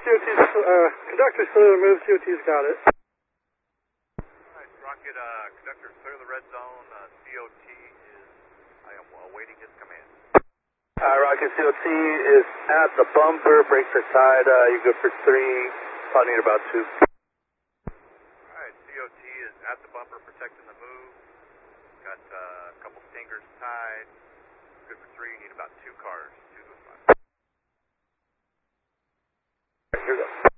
conductor's clear to move, COT's got it. Alright, Rocket, conductor, clear the red zone. COT is, I am awaiting his command. Rocket, COT is at the bumper, brakes are tied, you're good for 3, probably need about 2. Alright, COT is at the bumper, protecting the move. Got a couple stingers tied. Good for 3, need about 2 cars, 2 to 5.